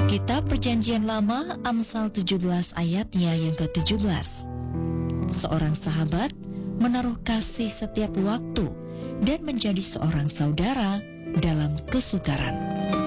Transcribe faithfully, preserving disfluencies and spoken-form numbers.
Kitab Perjanjian Lama Amsal tujuh belas ayatnya yang ketujuh belas. Seorang sahabat menaruh kasih setiap waktu dan menjadi seorang saudara dalam kesukaran.